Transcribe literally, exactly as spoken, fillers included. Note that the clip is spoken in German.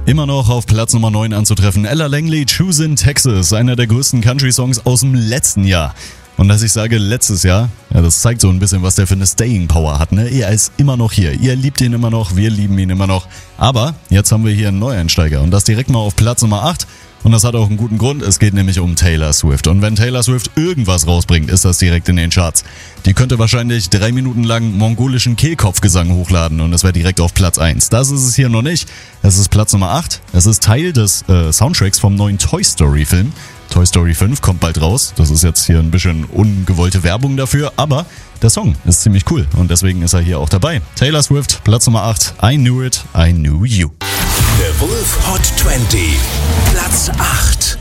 Immer noch auf Platz Nummer neun anzutreffen. Ella Langley, Choose in Texas, einer der größten Country-Songs aus dem letzten Jahr. Und dass ich sage letztes Jahr, ja, das zeigt so ein bisschen, was der für eine Staying Power hat, ne? Er ist immer noch hier. Ihr liebt ihn immer noch, wir lieben ihn immer noch. Aber jetzt haben wir hier einen Neueinsteiger und das direkt mal auf Platz Nummer acht. Und das hat auch einen guten Grund, es geht nämlich um Taylor Swift. Und wenn Taylor Swift irgendwas rausbringt, ist das direkt in den Charts. Die könnte wahrscheinlich drei Minuten lang mongolischen Kehlkopfgesang hochladen und es wäre direkt auf Platz eins. Das ist es hier noch nicht. Es ist Platz Nummer acht. Es ist Teil des äh, Soundtracks vom neuen Toy Story Film. Toy Story fünf kommt bald raus. Das ist jetzt hier ein bisschen ungewollte Werbung dafür, aber der Song ist ziemlich cool und deswegen ist er hier auch dabei. Taylor Swift, Platz Nummer acht. I Knew It, I Knew You. The Wolf Hot zwanzig, Platz acht.